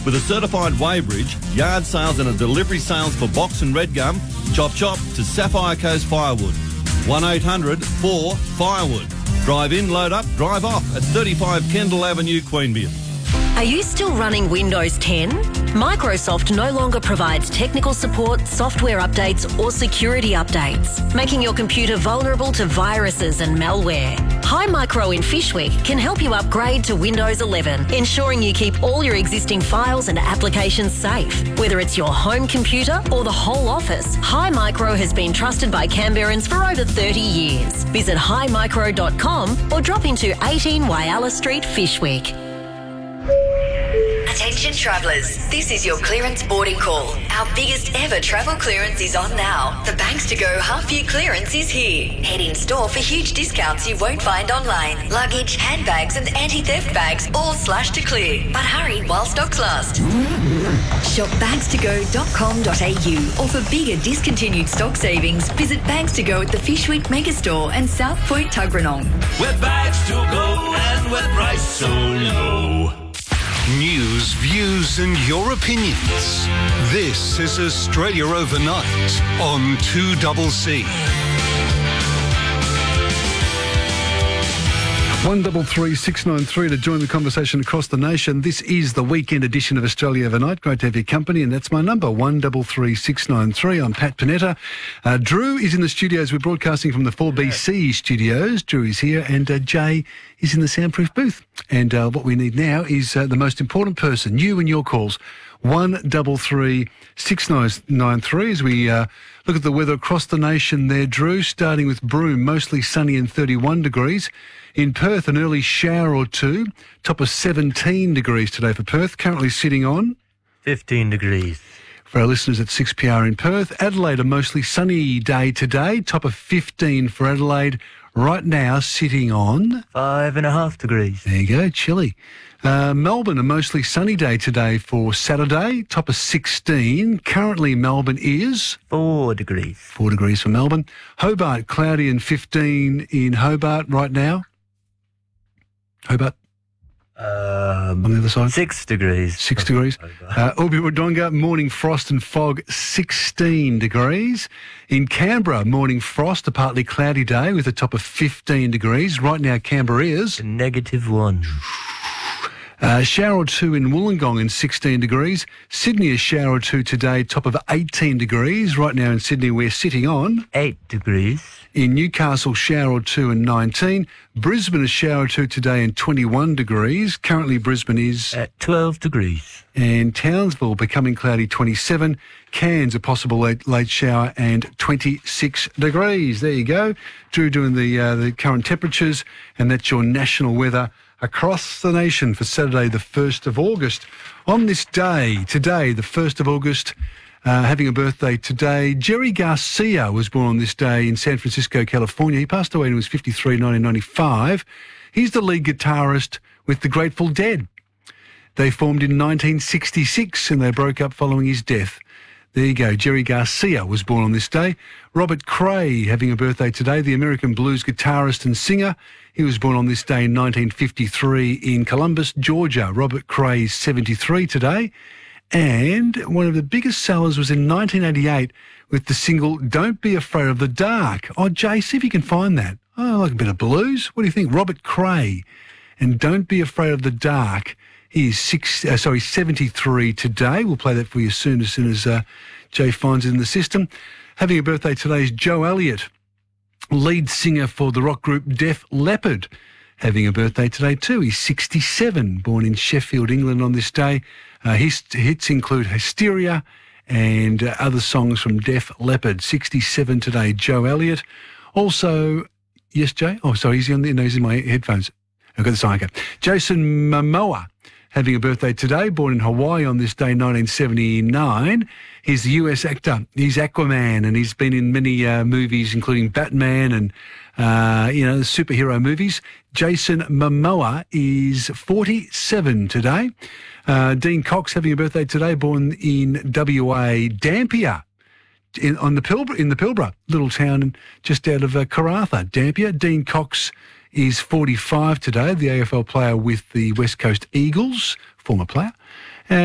With a certified weighbridge, yard sales and a delivery sales for box and red gum, chop to Sapphire Coast Firewood. 1-800-4-FIREWOOD. Drive in, load up, drive off at 35 Kendall Avenue, Queanbeyan. Are you still running Windows 10? Microsoft no longer provides technical support, software updates or security updates, making your computer vulnerable to viruses and malware. Hi Micro in Fishwick can help you upgrade to Windows 11, ensuring you keep all your existing files and applications safe. Whether it's your home computer or the whole office, Hi Micro has been trusted by Canberrans for over 30 years. Visit himicro.com or drop into 18 Whyalla Street, Fishwick. Attention travellers, this is your clearance boarding call. Our biggest ever travel clearance is on now. The Banks to Go half-year clearance is here. Head in store for huge discounts you won't find online. Luggage, handbags and anti-theft bags all slashed to clear. But hurry while stocks last. Shop bagstogo.com.au or for bigger discontinued stock savings, visit Bags to Go at the Fishwick Megastore and South Point Tuggeranong. Where bags to go and where price so low. News, views and your opinions. This is Australia Overnight on 2CC. 133693 to join the conversation across the nation. This is the weekend edition of Australia Overnight. Great to have your company, and that's my number, 133693. I'm Pat Panetta. Drew is in the studios. We're broadcasting from the 4BC studios. Drew is here, and Jay is in the soundproof booth. And what we need now is the most important person, you and your calls. 133693 as we look at the weather across the nation there, Drew, starting with Broome, mostly sunny and 31 degrees. In Perth, an early shower or two, top of 17 degrees today for Perth, currently sitting on 15 degrees. For our listeners at 6PR in Perth. Adelaide, a mostly sunny day today, top of 15 for Adelaide, right now sitting on 5.5 degrees. There you go, chilly. Melbourne, a mostly sunny day today for Saturday, top of 16. Currently, Melbourne is 4 degrees. 4 degrees for Melbourne. Hobart, cloudy and 15 in Hobart right now. Hobart. On the other side? 6 degrees. 6 degrees. Albury-Wodonga, morning frost and fog, 16 degrees. In Canberra, morning frost, a partly cloudy day with a top of 15 degrees. Right now, Canberra is -1. Shower or two in Wollongong and 16 degrees. Sydney, a shower or two today, top of 18 degrees. Right now in Sydney, we're sitting on 8 degrees. In Newcastle, shower or two and 19. Brisbane, a shower or two today and 21 degrees. Currently, Brisbane is at 12 degrees. And Townsville, becoming cloudy, 27. Cairns, a possible late shower and 26 degrees. There you go. Drew doing the current temperatures, and that's your national weather across the nation for Saturday, the 1st of August. On this day, today, the 1st of August, having a birthday today, Jerry Garcia was born on this day in San Francisco, California. He passed away when he was 53, 1995. He's the lead guitarist with the Grateful Dead. They formed in 1966 and they broke up following his death. There you go. Jerry Garcia was born on this day. Robert Cray having a birthday today, the American blues guitarist and singer. He was born on this day in 1953 in Columbus, Georgia. Robert Cray is 73 today. And one of the biggest sellers was in 1988 with the single Don't Be Afraid of the Dark. Oh, Jay, see if you can find that. Oh, I like a bit of blues. What do you think? Robert Cray and Don't Be Afraid of the Dark. He is 73 today. We'll play that for you as soon as Jay finds it in the system. Having a birthday today is Joe Elliott, lead singer for the rock group Def Leppard. Having a birthday today too. He's 67, born in Sheffield, England on this day. His hits include Hysteria and other songs from Def Leppard. 67 today, Joe Elliott. Also, yes, Jay? Oh, sorry, he's in my headphones. I've got the sign. Okay. Jason Momoa, having a birthday today, born in Hawaii on this day, 1979. He's the US actor. He's Aquaman, and he's been in many movies, including Batman and, the superhero movies. Jason Momoa is 47 today. Dean Cox having a birthday today, born in WA, Dampier, in the Pilbara, little town just out of Karratha, Dampier. Dean Cox is 45 today, the AFL player with the West Coast Eagles, former player.